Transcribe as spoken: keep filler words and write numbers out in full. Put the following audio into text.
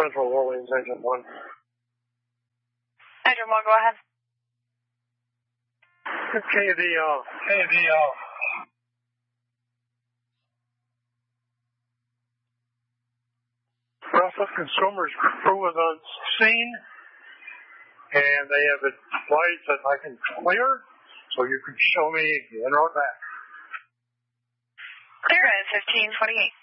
Central Orleans, Engine one. Engine one, go ahead. Okay, the, uh, okay, the, uh, Brussels Consumers crew was on scene, and they have advised that I can clear, so you can show me the en route back. Clear at fifteen twenty-eight.